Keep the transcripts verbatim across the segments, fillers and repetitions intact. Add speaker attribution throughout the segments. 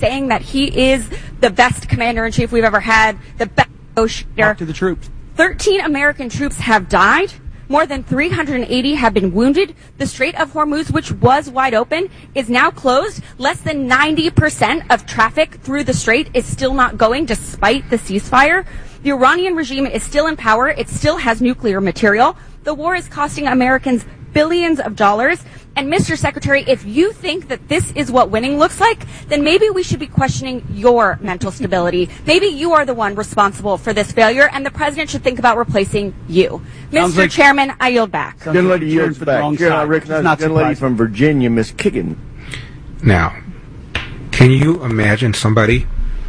Speaker 1: saying that he is the best commander-in-chief we've ever had, the best negotiator.
Speaker 2: Talk to the troops.
Speaker 1: thirteen American troops have died. More than three hundred eighty have been wounded. The Strait of Hormuz, which was wide open, is now closed. Less than ninety percent of traffic through the strait is still not going despite the ceasefire. The Iranian regime is still in power. It still has nuclear material. The war is costing Americans billions of dollars. And Mister Secretary, if you think that this is what winning looks like, then maybe we should be questioning your mental stability. Maybe you are the one responsible for this failure, and the president should think about replacing you. Mister
Speaker 2: Like,
Speaker 1: Chairman, I yield back.
Speaker 3: Young lady yields back. Here, I recognize the young lady from Virginia, Miss Kiggin.
Speaker 4: Now, can you imagine somebody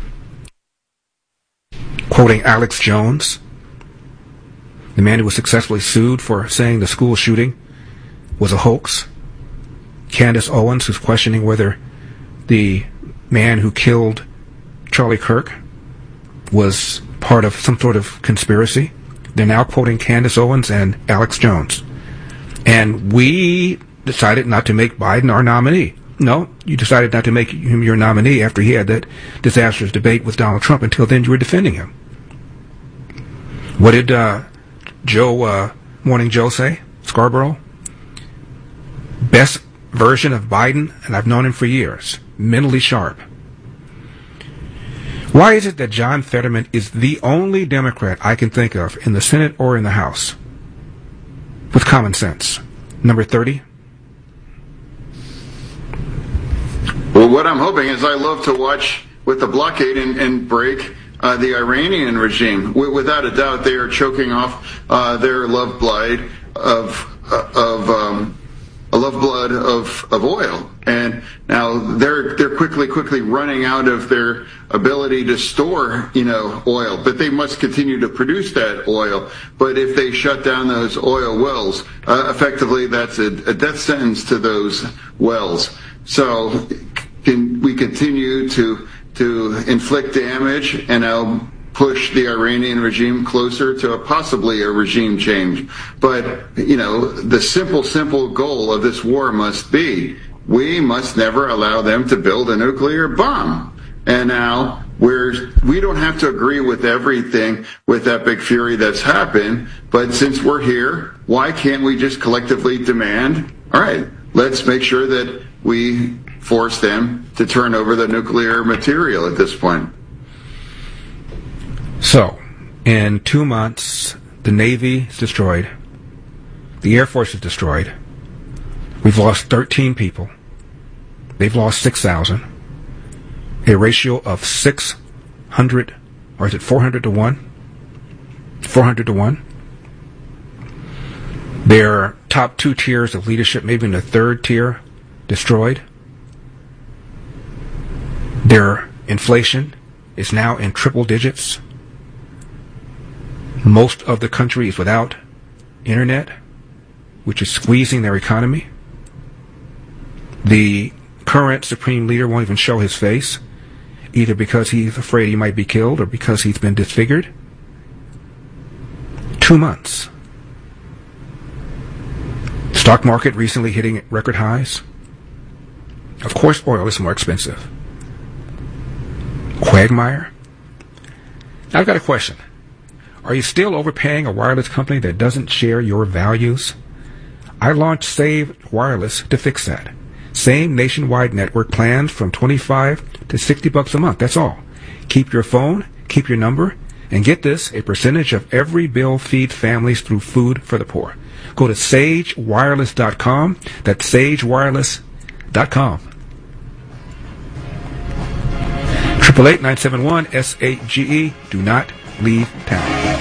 Speaker 4: quoting Alex Jones, the man who was successfully sued for saying the school shooting was a hoax? Candace Owens, who's questioning whether the man who killed Charlie Kirk was part of some sort of conspiracy. They're now quoting Candace Owens and Alex Jones. And we decided not to make Biden our nominee. No, you decided not to make him your nominee after he had that disastrous debate with Donald Trump. Until then, you were defending him. What did uh, Joe, uh, Morning Joe say? Scarborough? Best version of Biden, and I've known him for years. Mentally sharp. Why is it that John Fetterman is the only Democrat I can think of in the Senate or in the House with common sense? Number thirty.
Speaker 5: Well, what I'm hoping is I love to watch with the blockade and, and break uh, the Iranian regime. W- without a doubt, they are choking off uh, their lifeblood of uh, of um, a lifeblood of of oil, and now they're they're quickly quickly running out of their ability to store, you know, oil. But they must continue to produce that oil. But if they shut down those oil wells, uh, effectively, that's a, a death sentence to those wells. So can we continue to to inflict damage and now push the Iranian regime closer to a possibly a regime change? But, you know, the simple, simple goal of this war must be we must never allow them to build a nuclear bomb. And now we're, we don't have to agree with everything with Epic Fury that's happened, but since we're here, why can't we just collectively demand, all right, let's make sure that we force them to turn over the nuclear material at this point?
Speaker 4: So, in two months, the Navy is destroyed. The Air Force is destroyed. We've lost thirteen people. They've lost six thousand. A ratio of six hundred, or is it four hundred to one? four hundred to one. Their top two tiers of leadership, maybe in the third tier, destroyed. Their inflation is now in triple digits. Most of the country is without internet, which is squeezing their economy. The current supreme leader won't even show his face, either because he's afraid he might be killed or because he's been disfigured. Two months. Stock market recently hitting record highs. Of course, oil is more expensive. Quagmire. Now, I've got a question. Are you still overpaying a wireless company that doesn't share your values? I launched Save Wireless to fix that. Same nationwide network plans from twenty-five to sixty bucks a month. That's all. Keep your phone, keep your number, and get this, a percentage of every bill feeds families through Food for the Poor. Go to sage wireless dot com. That's sage wireless dot com. eight eight eight, nine seven one, S A G E. Do not leave town.